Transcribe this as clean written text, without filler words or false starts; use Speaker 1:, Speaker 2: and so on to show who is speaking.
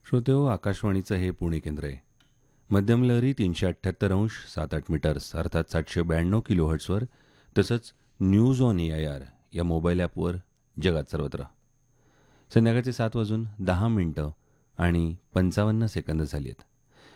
Speaker 1: श्रोतेहो, आकाशवाणीचं हे पुणे केंद्र आहे. मध्यम लहरी 378 अंश 7-8 मीटर्स अर्थात 792 किलोहर्ट्सवर, तसंच न्यूज ऑन AIR या मोबाईल ॲपवर जगात सर्वत्र. संध्याकाळचे 7 वाजून 10 मिनिटं आणि 55 सेकंद झाली आहेत.